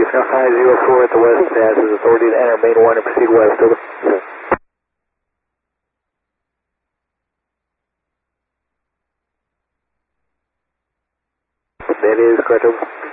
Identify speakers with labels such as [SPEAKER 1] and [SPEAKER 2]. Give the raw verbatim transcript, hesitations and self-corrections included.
[SPEAKER 1] five zero four at the west passes, authority to enter main one and proceed west, over. That is correct, over.